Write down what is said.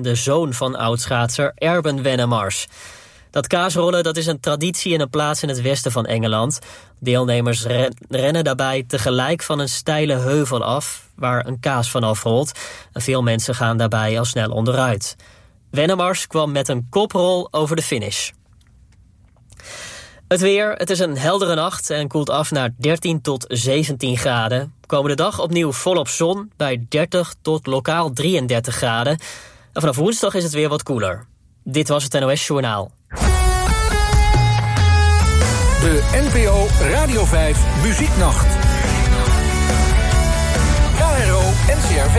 de zoon van oudschaatser Erben Wennemars. Dat kaasrollen, dat is een traditie in een plaats in het westen van Engeland. Deelnemers rennen daarbij tegelijk van een steile heuvel af, waar een kaas vanaf rolt. En veel mensen gaan daarbij al snel onderuit. Wennemars kwam met een koprol over de finish. Het weer, het is een heldere nacht en koelt af naar 13 tot 17 graden. Komende dag opnieuw volop zon bij 30 tot lokaal 33 graden. En vanaf woensdag is het weer wat koeler. Dit was het NOS Journaal. De NPO Radio 5 Muzieknacht. KRO NCRV.